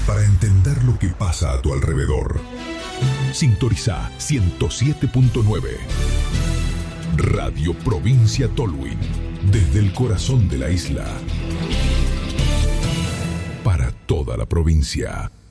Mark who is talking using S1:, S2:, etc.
S1: para entender lo que pasa a tu alrededor. Sintoniza 107.9. Radio Provincia Tolwyn, desde el corazón de la isla. Para toda la provincia.